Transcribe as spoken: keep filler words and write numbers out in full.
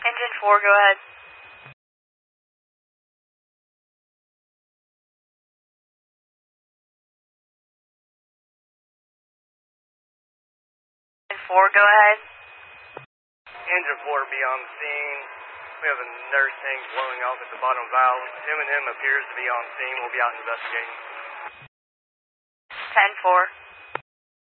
Engine four, go ahead. Engine four, go ahead. Engine four be on the scene. We have a nurse tank blowing off at the bottom valve. M and M appears to be on scene. We'll be out investigating. ten four.